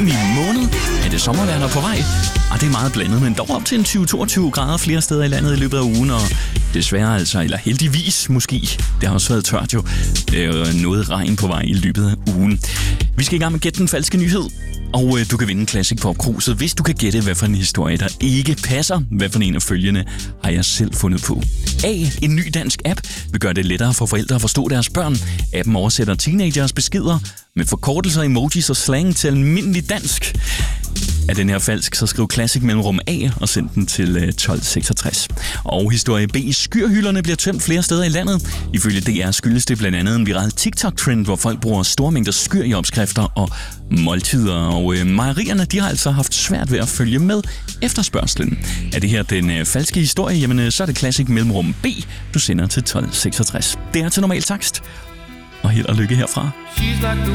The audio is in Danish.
juni måned er det sommervejr på vej. Og det er meget blandet, men dog op til en 20-22 grader flere steder i landet i løbet af ugen. Og desværre altså, eller heldigvis måske, det har også været tørt jo, noget regn på vej i løbet af ugen. Vi skal i gang med Gæt den falske nyhed. Og du kan vinde Classic Pop Cruiset, hvis du kan gætte, hvad for en historie, der ikke passer. Hvad for en af følgende har jeg selv fundet på? A. En ny dansk app vil gøre det lettere for forældre at forstå deres børn. Appen oversætter teenagers beskeder med forkortelser, emojis og slang til almindelig dansk. Er den her falsk, så skriv Classic mellemrum A og send den til 1266. Og historie B. Skyrhylderne bliver tømt flere steder i landet. Ifølge DR skyldes det blandt andet en viral TikTok-trend, hvor folk bruger store mængder skyr i opskrifter og måltider. Og mejerierne, de har altså haft svært ved at følge med efterspørgslen. Er det her den falske historie? Jamen, så er det Classic mellemrum B, du sender til 1266. Det er til normal takst. Og held og lykke herfra.